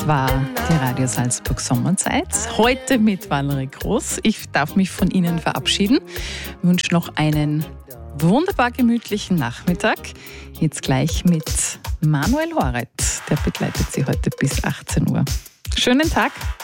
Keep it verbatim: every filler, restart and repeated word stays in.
war die Radio Salzburg Sommerzeit. Heute mit Valerie Groß. Ich darf mich von Ihnen verabschieden. Wünsche noch einen wunderbar gemütlichen Nachmittag. Jetzt gleich mit Manuel Horet. Der begleitet Sie heute bis achtzehn Uhr. Schönen Tag.